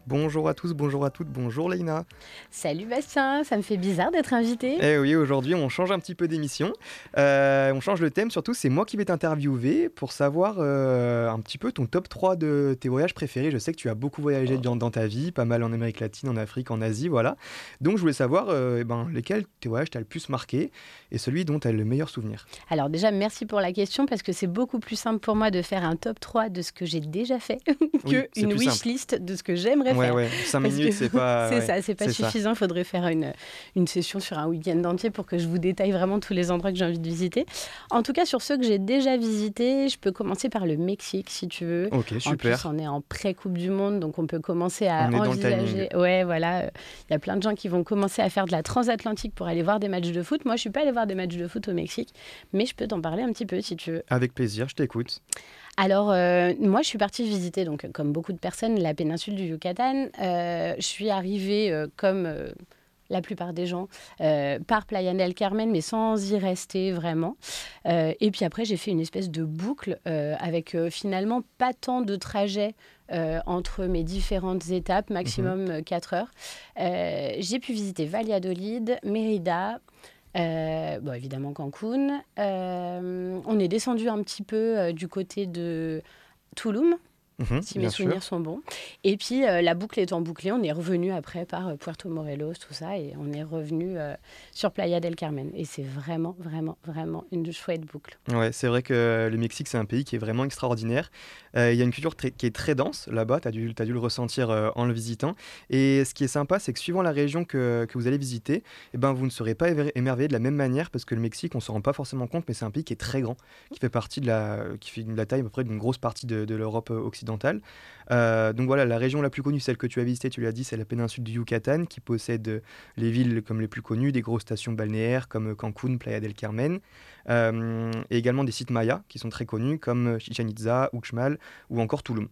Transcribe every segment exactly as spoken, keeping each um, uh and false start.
Bonjour à tous, bonjour à toutes, bonjour Leïna. Salut Bastien, ça me fait bizarre d'être invité. Eh oui, aujourd'hui on change un petit peu d'émission, euh, on change le thème surtout, c'est moi qui vais t'interviewer pour savoir euh, un petit peu ton top trois de tes voyages préférés. Je sais que tu as beaucoup voyagé dans, dans ta vie, pas mal en Amérique latine, en Afrique, en Asie, voilà. Donc je voulais savoir euh, eh ben, lesquels tes voyages t'as le plus marqué et celui dont tu as le meilleur souvenir. Alors déjà, merci pour la question parce que c'est beaucoup plus simple pour moi de faire un top trois de ce que j'ai déjà fait Oui, c'est qu'une plus wish simple. list de ce que j'aimerais Ouais, faire. ouais, cinq Parce minutes que c'est pas... c'est ouais, ça, c'est pas c'est ça. suffisant. Il faudrait faire une, une session sur un week-end entier pour que je vous détaille vraiment tous les endroits que j'ai envie de visiter. En tout cas, sur ceux que j'ai déjà visités, je peux commencer par le Mexique si tu veux. Ok, En plus, super. on est en pré-Coupe du Monde, donc on peut commencer à On est dans le envisager. timing. Ouais, voilà. Il y a plein de gens qui vont commencer à faire de la transatlantique pour aller voir des matchs de foot. Moi, je suis pas allée voir des matchs de foot au Mexique, mais je peux t'en parler un petit peu si tu veux. Avec plaisir, je t'écoute. Alors, euh, moi, je suis partie visiter, donc, comme beaucoup de personnes, la péninsule du Yucatan. Euh, je suis arrivée, euh, comme euh, la plupart des gens, euh, par Playa del Carmen, mais sans y rester vraiment. Euh, et puis après, j'ai fait une espèce de boucle euh, avec euh, finalement pas tant de trajets euh, entre mes différentes étapes, maximum euh, quatre heures. Euh, j'ai pu visiter Valladolid, Mérida. Euh, bon, évidemment Cancun. Euh, on est descendu un petit peu euh, du côté de Tulum, Mhm, si mes bien souvenirs sûr. sont bons. Et puis, euh, la boucle étant bouclée, on est revenu après par euh, Puerto Morelos, tout ça, et on est revenu euh, sur Playa del Carmen. Et c'est vraiment, vraiment, vraiment une chouette boucle. Ouais, c'est vrai que le Mexique, c'est un pays qui est vraiment extraordinaire. Euh, Il y a une culture très- qui est très dense là-bas, tu as dû, t'as dû le ressentir euh, en le visitant. Et ce qui est sympa, c'est que suivant la région que, que vous allez visiter, eh ben, vous ne serez pas éver- émerveillé de la même manière parce que le Mexique, on ne se rend pas forcément compte, mais c'est un pays qui est très grand, qui fait partie de la, qui fait de la taille à peu près d'une grosse partie de, de l'Europe euh, occidentale. Euh, donc voilà, la région la plus connue, celle que tu as visitée, tu l'as dit, c'est la péninsule du Yucatan, qui possède euh, les villes comme les plus connues, des grosses stations balnéaires comme Cancun, Playa del Carmen. Euh, et également des sites mayas qui sont très connus comme Chichen Itza, Uxmal ou encore Tulum.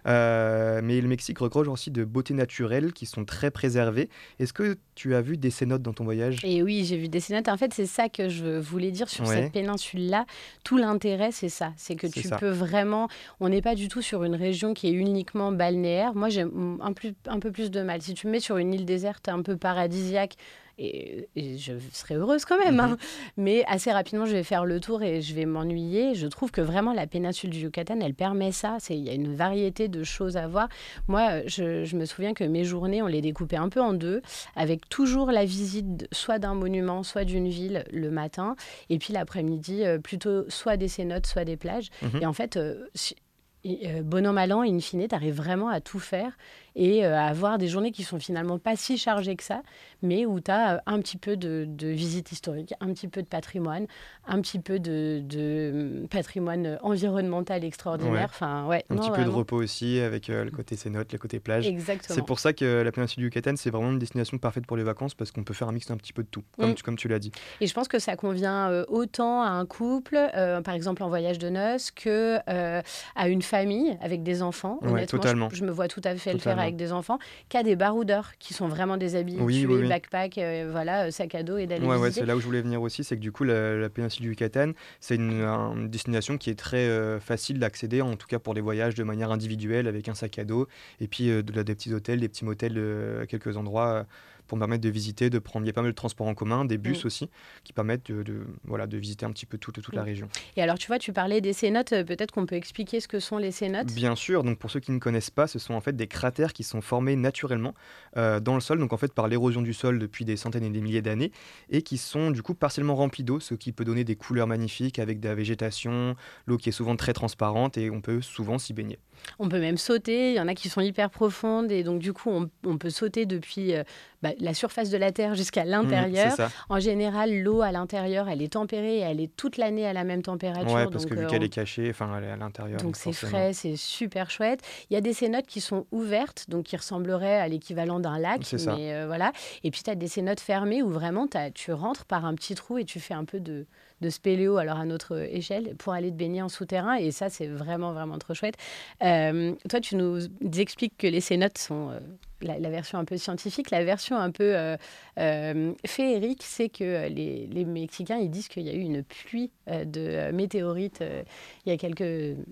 Euh, mais le Mexique regorge aussi de beautés naturelles qui sont très préservées. Est-ce que tu as vu des cénotes dans ton voyage? Et oui, j'ai vu des cénotes. En fait, c'est ça que je voulais dire sur cette Ouais, péninsule-là. Tout l'intérêt, c'est ça. C'est que c'est tu ça. peux vraiment... On n'est pas du tout sur une région qui est uniquement balnéaire. Moi, j'ai un, plus, un peu plus de mal. Si tu me mets sur une île déserte un peu paradisiaque, et, et je serais heureuse quand même, Mhm. hein. Mais assez rapidement, je vais faire le tour et je vais m'ennuyer. Je trouve que vraiment, la péninsule du Yucatan, elle permet ça. C'est- Il y a une variété de choses à voir. Moi, je, je me souviens que mes journées, on les découpait un peu en deux, avec toujours la visite soit d'un monument, soit d'une ville le matin, et puis l'après-midi, euh, plutôt soit des cénotes, soit des plages. Mhm. Et en fait, euh, si- et, euh, bon an, mal an, in fine, tu arrives vraiment à tout faire et euh, à avoir des journées qui sont finalement pas si chargées que ça, mais où tu as un petit peu de, de visite historique, un petit peu de patrimoine, un petit peu de, de patrimoine environnemental Ouais. extraordinaire. Enfin, ouais, Un non, petit peu de vraiment, repos aussi avec euh, le côté cénote, le côté plage. C'est exactement. pour ça que la péninsule du Yucatan, c'est vraiment une destination parfaite pour les vacances parce qu'on peut faire un mix un petit peu de tout, comme Mm. tu, comme tu l'as dit. Et je pense que ça convient euh, autant à un couple, euh, par exemple en voyage de noces, que euh, à une famille avec des enfants. Ouais, Honnêtement, je, totalement. je me vois tout à fait le faire Totalement. avec des enfants, qu'à des baroudeurs qui sont vraiment des Oui, oui, habitués, oui. backpack, euh, voilà, euh, sac à dos et d'aller Ouais, ouais, c'est visiter. là où je voulais venir aussi, c'est que du coup, la, la péninsule du Yucatan, c'est une, un- une destination qui est très euh, facile d'accéder, en tout cas pour les voyages de manière individuelle, avec un sac à dos, et puis euh, de, la- des petits hôtels, des petits motels euh, à quelques endroits euh, pour me permettre de visiter, de prendre. Il y a pas mal de transports en commun, des Mm, bus aussi, qui permettent de, de, voilà, de visiter un petit peu toute, toute mm. la région. Et alors, tu vois, tu parlais des cénotes, euh, peut-être qu'on peut expliquer ce que sont les cénotes. Bien sûr, donc pour ceux qui ne connaissent pas, ce sont en fait des cratères qui sont formés naturellement euh, dans le sol, donc en fait par l'érosion du sol depuis des centaines et des milliers d'années, et qui sont du coup partiellement remplis d'eau, ce qui peut donner des couleurs magnifiques avec de la végétation, l'eau qui est souvent très transparente et on peut souvent s'y baigner. On peut même sauter, il y en a qui sont hyper profondes et donc du coup on, on peut sauter depuis euh, bah, la surface de la Terre jusqu'à Mhm, c'est l'intérieur. ça. En général, l'eau à l'intérieur, elle est tempérée et elle est toute l'année à la même Ouais, température. parce que Donc, vu euh, qu'elle est on- cachée, enfin elle est à l'intérieur, donc donc c'est forcément. frais, c'est super chouette. Il y a des cénotes qui sont ouvertes, donc qui ressembleraient à l'équivalent d'un lac, C'est ça. mais euh, voilà. Et puis tu as des cénotes fermées où vraiment t'as- tu rentres par un petit trou et tu fais un peu de, de spéléo, alors à notre échelle, pour aller te baigner en souterrain. Et ça, c'est vraiment, vraiment trop chouette. Euh, toi, tu nous expliques que les cénotes sont... euh, la, la version un peu scientifique, la version un peu euh, euh, féerique, c'est que les, les Mexicains, ils disent qu'il y a eu une pluie euh, de euh, météorites euh, il y a quelques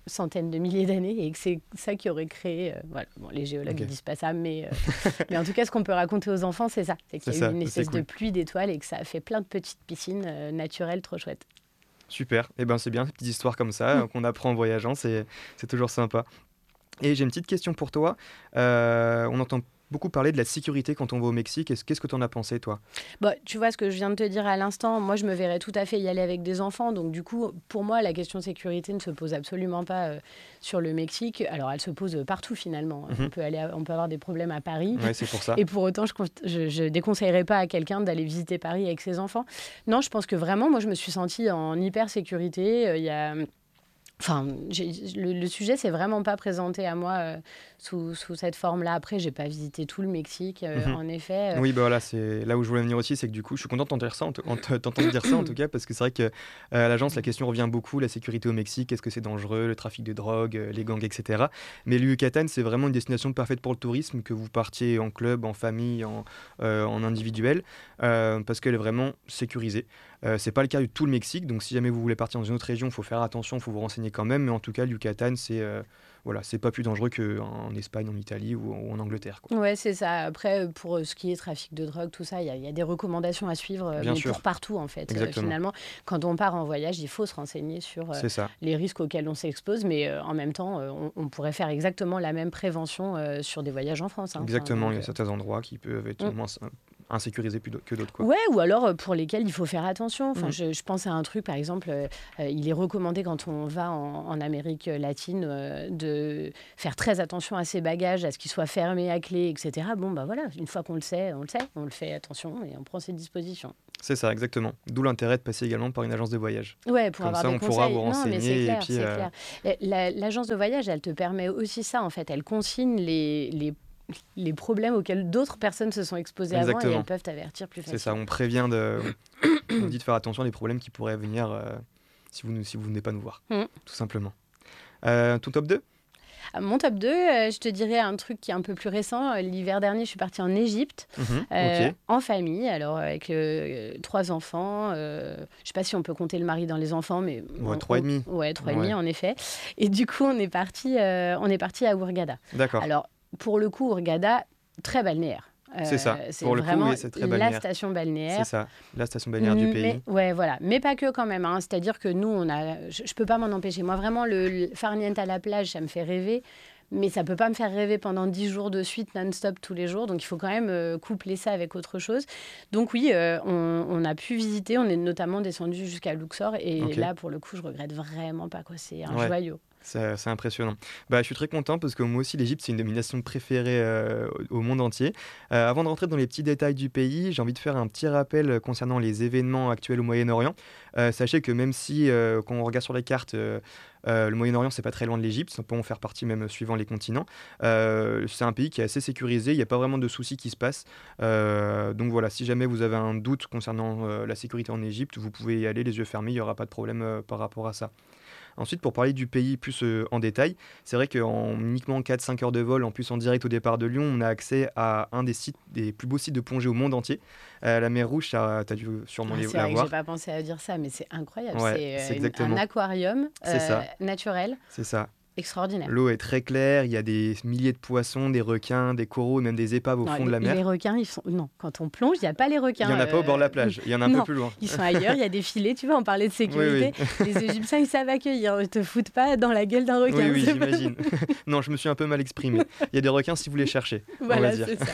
centaines de milliers d'années et que c'est ça qui aurait créé... Euh, voilà. Bon, les géologues ne Ok. disent pas ça, mais, euh, mais en tout cas, ce qu'on peut raconter aux enfants, c'est ça. C'est qu'il y C'est a eu ça, une c'est espèce cool. de pluie d'étoiles et que ça a fait plein de petites piscines euh, naturelles trop chouettes. Super. Et ben c'est bien, ces petites histoires comme ça euh, qu'on apprend en voyageant, c'est c'est toujours sympa. Et j'ai une petite question pour toi. Euh, on entend beaucoup parler de la sécurité quand on va au Mexique. Est-ce- Qu'est-ce que tu en as pensé, toi? Bah, tu vois ce que je viens de te dire à l'instant, moi je me verrais tout à fait y aller avec des enfants, donc du coup pour moi la question de sécurité ne se pose absolument pas euh, sur le Mexique. Alors elle se pose partout finalement. On Mhm. peut aller, à- on peut avoir des problèmes à Paris Ouais, c'est pour ça. et pour autant je, con- je, je déconseillerais pas à quelqu'un d'aller visiter Paris avec ses enfants. Non, je pense que vraiment moi je me suis sentie en hyper sécurité. Euh, Il y a Enfin, j'ai- le, le sujet s'est vraiment pas présenté à moi euh, sous, sous cette forme-là. Après, j'ai pas visité tout le Mexique, euh, Mhm. en effet. euh, Oui, bah voilà, c'est là où je voulais venir aussi, c'est que du coup, je suis content d'entendre dire ça, en te- en te- t'entendre dire ça en tout cas, parce que c'est vrai que euh, à l'agence, la question revient beaucoup, la sécurité au Mexique, est-ce que c'est dangereux, le trafic de drogue, euh, les gangs, et cetera. Mais le Yucatan, c'est vraiment une destination parfaite pour le tourisme, que vous partiez en club, en famille, en, euh, en individuel, euh, parce qu'elle est vraiment sécurisée. Euh, c'est pas le cas de tout le Mexique, donc si jamais vous voulez partir dans une autre région, il faut faire attention, il faut vous renseigner quand même, mais en tout cas, le Yucatan, c'est euh, voilà, c'est pas plus dangereux qu'en Espagne, en Italie ou, ou en Angleterre, quoi. Ouais, c'est ça. Après, pour euh, ce qui est trafic de drogue, tout ça, il y, a il y a des recommandations à suivre, euh, Bien mais sûr, pour partout, en fait. Euh, exactement, finalement, quand on part en voyage, il faut se renseigner sur euh, c'est ça. les risques auxquels on s'expose, mais euh, en même temps, euh, on, on pourrait faire exactement la même prévention euh, sur des voyages en France, hein. Enfin, Exactement, il donc, y a euh, certains endroits qui peuvent être mm. moins in- insécurisés plus d'au- que d'autres, quoi. Ouais, ou alors euh, pour lesquels il faut faire attention. Enfin, Mhm. je, je pense à un truc, par exemple, euh, euh, il est recommandé quand on va en, en Amérique latine euh, de faire très attention à ses bagages, à ce qu'ils soient fermés à clé, et cetera. Bon, bah voilà, une fois qu'on le sait, on le sait, on le fait attention et on prend ses dispositions. C'est ça, exactement. D'où l'intérêt de passer également par une agence de voyage. Ouais, pour Comme avoir ça, des on pourra conseils. vous Non, mais c'est renseigner et clair, puis... c'est euh, clair. La- la- L'agence de voyage, elle te permet aussi ça, en fait. Elle consigne les, les, les problèmes auxquels d'autres personnes se sont exposées avant et elles exactement, peuvent t'avertir plus c'est ça, facilement. on prévient de... On dit de faire attention à des problèmes qui pourraient venir euh, si vous ne si vous venez pas nous voir, Mm. tout simplement. Euh, ton top deux? Ah, Mon top deux, euh, je te dirais un truc qui est un peu plus récent. Euh, L'hiver dernier, je suis partie en Égypte, Mhm, euh, ok. en famille, alors avec euh, trois enfants. Euh, je ne sais pas si on peut compter le mari dans les enfants, mais Ouais, on- trois et on- demi. ouais, trois et demi Ouais, en effet. Et du coup, on est parti, euh, on est parti à Hurghada. d'accord. Alors, pour le coup, Hurghada, très balnéaire. C'est ça. Euh, c'est Pour le coup, vraiment oui, c'est très la balnéaire. station C'est balnéaire. ça, la station balnéaire du Mais pays. ouais, voilà, mais pas que quand même, hein. C'est-à-dire que nous, on a, je, je peux pas m'en empêcher. Moi, vraiment, le, le farniente à la plage, ça me fait rêver, mais ça peut pas me faire rêver pendant dix jours de suite, non-stop tous les jours. Donc, il faut quand même euh, coupler ça avec autre chose. Donc oui, euh, on, on a pu visiter. On est notamment descendu jusqu'à Luxor, et Ok. là, pour le coup, je regrette vraiment pas, quoi. C'est un Ouais. joyau. C'est c'est impressionnant. Bah, je suis très content parce que moi aussi, l'Égypte, c'est une de mes nations préférées euh, au au monde entier. Euh, avant de rentrer dans les petits détails du pays, j'ai envie de faire un petit rappel concernant les événements actuels au Moyen-Orient. Euh, sachez que même si, euh, quand on regarde sur les cartes, euh, euh, le Moyen-Orient, c'est pas très loin de l'Égypte, ça peut en faire partie même suivant les continents. Euh, c'est un pays qui est assez sécurisé, il n'y a pas vraiment de soucis qui se passent. Euh, donc voilà, si jamais vous avez un doute concernant euh, la sécurité en Égypte, vous pouvez y aller les yeux fermés, il n'y aura pas de problème euh, par rapport à ça. Ensuite, pour parler du pays plus euh, en détail, c'est vrai qu'en uniquement quatre cinq heures de vol, en plus en direct au départ de Lyon, on a accès à un des sites, des plus beaux sites de plongée au monde entier. Euh, la mer Rouge, tu as dû sûrement Ah, les- c'est la vrai que j'ai voir. pas pensé à dire ça, mais c'est incroyable. Ouais, C'est c'est euh, une- un exactement. aquarium C'est euh, ça, naturel, c'est ça. extraordinaire. L'eau est très claire, il y a des milliers de poissons, des requins, des coraux et même des épaves au Non, fond de les, la les mer. requins, ils sont. Non, quand on plonge, il n'y a pas les Il requins. n'y en a pas au bord de la euh, plage, il y en a un Non, peu plus loin. ils sont ailleurs, il y a des filets, tu vois, on parlait de Oui, oui. sécurité. Les Égyptiens, ils savent accueillir, ils te foutent pas dans la gueule d'un Oui, requin. oui, c'est pas- j'imagine. Non, je me suis un peu mal exprimé. Il y a des requins si vous les cherchez, on va Voilà, dire. c'est ça.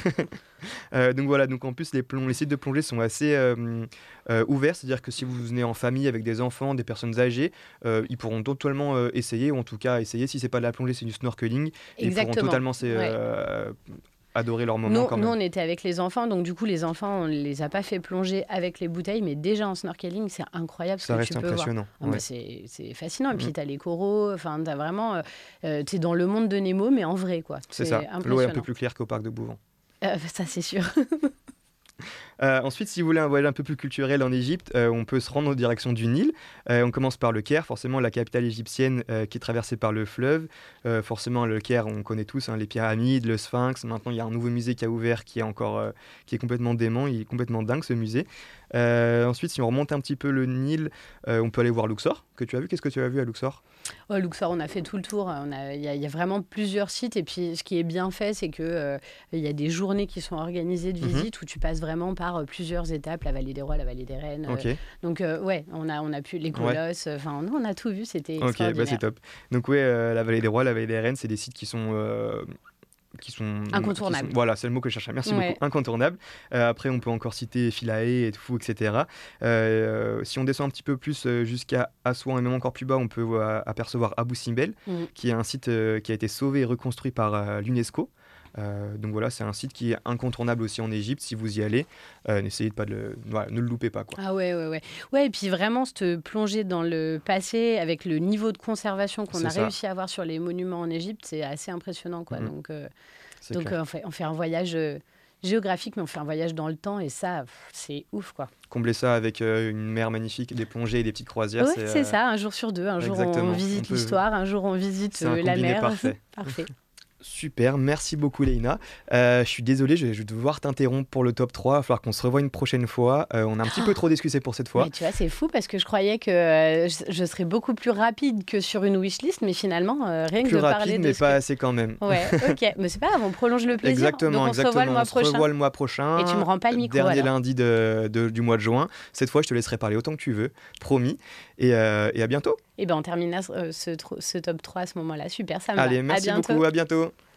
Euh, donc voilà, donc en plus les, plong- les sites de plongée sont assez euh, euh, ouverts, c'est-à-dire que si vous venez en famille avec des enfants, des personnes âgées, euh, ils pourront totalement euh, essayer, ou en tout cas essayer, si c'est pas de la plongée, c'est du snorkeling, et ils pourront Exactement. totalement c'est, Ouais. euh, adorer leur moment Nous, quand nous, même. on était avec les enfants, donc du coup, les enfants, on les a pas fait plonger avec les bouteilles, mais déjà en snorkeling, c'est incroyable ce Ça que reste tu peux voir. impressionnant. Ah bah, Ouais. c'est c'est fascinant. Et puis, Mm. tu as les coraux, enfin, tu as vraiment. Euh, euh, tu es dans le monde de Nemo, mais en vrai, quoi. C'est ça, l'eau est un peu impressionnant. plus claire qu'au parc de Bouvant. Euh, ça, c'est sûr. Euh, ensuite, si vous voulez un voyage un peu plus culturel en Égypte, euh, on peut se rendre en direction du Nil. Euh, on commence par le Caire, forcément la capitale égyptienne euh, qui est traversée par le fleuve. Euh, forcément, le Caire, on connaît tous hein, les pyramides, le Sphinx. Maintenant, il y a un nouveau musée qui a ouvert qui est encore, euh, qui est complètement dément. Il est complètement dingue ce musée. Euh, ensuite, si on remonte un petit peu le Nil, euh, on peut aller voir Luxor, que tu as vu. Qu'est-ce que tu as vu à Luxor? Oh, Luxor, on a fait tout le tour. On a- Il y, a il y a vraiment plusieurs sites. Et puis, ce qui est bien fait, c'est que euh, il y a des journées qui sont organisées de Mhm. visite où tu passes vraiment par euh, plusieurs étapes, la vallée des rois, la vallée des reines. euh. Ok, Donc, euh, ouais, on a, on a pu les ouais. colosses. Enfin, nous, on a tout vu. C'était Ok, bah c'est extraordinaire. top. Donc ouais, euh, la vallée des rois, la vallée des reines, c'est des sites qui sont euh, qui sont, qui sont Incontournable. voilà, c'est le mot que je cherchais. Merci Ouais. beaucoup. Incontournable. Euh, après, on peut encore citer Philae, Edfou, et cetera. Euh, si on descend un petit peu plus euh, jusqu'à Assouan et même encore plus bas, on peut euh, apercevoir Abou Simbel, Mm. qui est un site euh, qui a été sauvé et reconstruit par euh, l'UNESCO. Euh, donc voilà, c'est un site qui est incontournable aussi en Égypte. Si vous y allez, euh, n'essayez pas de le, voilà, ne le loupez pas quoi. Ah ouais, ouais, ouais. Ouais, et puis vraiment se plonger dans le passé avec le niveau de conservation qu'on C'est a ça. réussi à avoir sur les monuments en Égypte, c'est assez impressionnant, quoi. Mhm. Donc, euh, C'est donc clair. euh, on fait, on fait un voyage euh, géographique, mais on fait un voyage dans le temps, et ça, pff, c'est ouf, quoi. Combler ça avec euh, une mer magnifique, des plongées et des petites croisières, Ouais, c'est c'est euh, ça, un jour sur deux. Un jour, on exactement. On visite peut, l'histoire, un jour, on visite c'est un euh, la combiné mer. parfait. Parfait. Super, merci beaucoup Leïna. Euh, je suis désolé, je, je vais devoir t'interrompre pour le top trois. Il va falloir qu'on se revoie une prochaine fois. Euh, on a un petit peu trop discuté pour cette fois. Mais tu vois, c'est fou parce que je croyais que euh, je, je serais beaucoup plus rapide que sur une wishlist, mais finalement, euh, rien que Plus de parler rapide, de mais ce pas que... assez quand même. Ouais, ok. Mais c'est pas grave, on prolonge le plaisir. Exactement, Donc on se revoit exactement. le mois on se prochain. revoit le mois prochain. Et tu me rends pas le micro, Dernier alors. lundi de, de- du mois de juin. Cette fois, je te laisserai parler autant que tu veux, promis. Et, euh, et à bientôt. Et ben on terminera euh, ce, tro- ce top trois à ce moment-là. Super, ça me va. Allez, À merci bientôt. beaucoup, à bientôt.